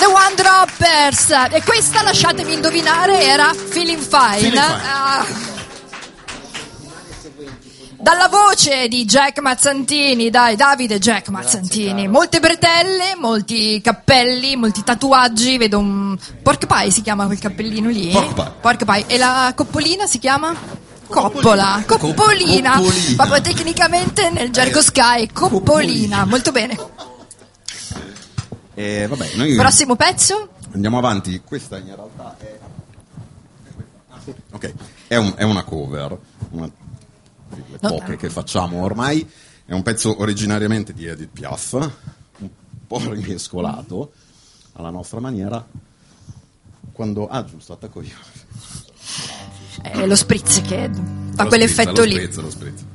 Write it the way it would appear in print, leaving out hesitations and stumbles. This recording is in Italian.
The One Droppers. E questa, lasciatemi indovinare, era Feeling Fine. Dalla voce di Jack Mazzantini, dai, Davide Jack Mazzantini. Molte bretelle, molti cappelli, molti tatuaggi. Vedo un pork pie, si chiama quel cappellino lì? Pork pie. E la coppolina si chiama? Coppolina. Proprio tecnicamente nel gergo Sky, coppolina. Molto bene. Vabbè, noi prossimo pezzo? Andiamo avanti. Questa in realtà è una cover, una delle poche che facciamo ormai. È un pezzo originariamente di Edith Piaf, un po' rimescolato alla nostra maniera. Quando giusto, attacco io. Lo spritz che fa quell'effetto lì. Lo spritz.